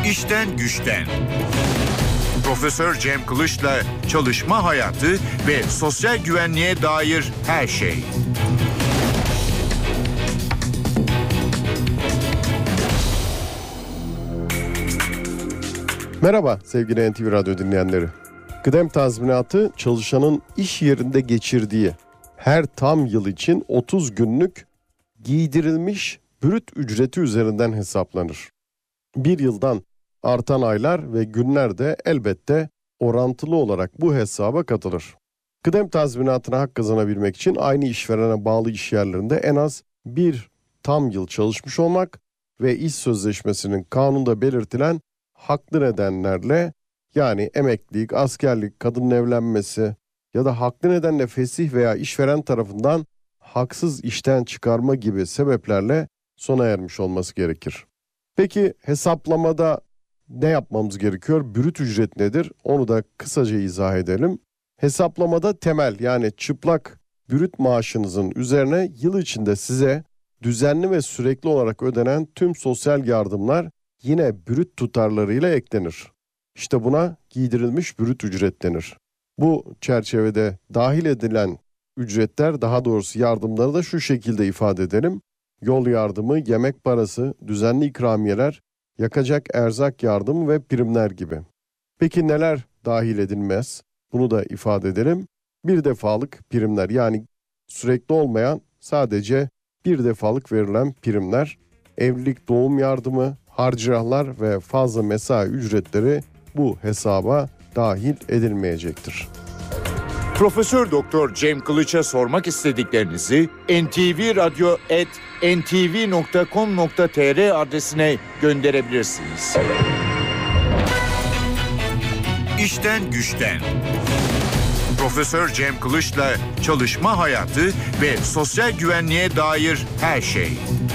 İşten güçten. Profesör Cem Kılıç'la çalışma hayatı ve sosyal güvenliğe dair her şey. Merhaba sevgili NTV Radyo dinleyenleri. Kıdem tazminatı çalışanın iş yerinde geçirdiği her tam yıl için 30 günlük giydirilmiş brüt ücreti üzerinden hesaplanır. Bir yıldan artan aylar ve günler de elbette orantılı olarak bu hesaba katılır. Kıdem tazminatına hak kazanabilmek için aynı işverene bağlı iş yerlerinde en az bir tam yıl çalışmış olmak ve iş sözleşmesinin kanunda belirtilen haklı nedenlerle, yani emeklilik, askerlik, kadının evlenmesi ya da haklı nedenle fesih veya işveren tarafından haksız işten çıkarma gibi sebeplerle sona ermiş olması gerekir. Peki hesaplamada ne yapmamız gerekiyor? Brüt ücret nedir? Onu da kısaca izah edelim. Hesaplamada temel, yani çıplak brüt maaşınızın üzerine yıl içinde size düzenli ve sürekli olarak ödenen tüm sosyal yardımlar yine brüt tutarlarıyla eklenir. İşte buna giydirilmiş brüt ücret denir. Bu çerçevede dahil edilen ücretler, daha doğrusu yardımları da şu şekilde ifade edelim. Yol yardımı, yemek parası, düzenli ikramiyeler, yakacak erzak yardımı ve primler gibi. Peki neler dahil edilmez? Bunu da ifade edelim. Bir defalık primler, yani sürekli olmayan, sadece bir defalık verilen primler, evlilik doğum yardımı, harcırahlar ve fazla mesai ücretleri bu hesaba dahil edilmeyecektir. Profesör Doktor Cem Kılıç'a sormak istediklerinizi ntvradyo@ntv.com.tr adresine gönderebilirsiniz. İşten güçten. Profesör Cem Kılıç'la çalışma hayatı ve sosyal güvenliğe dair her şey.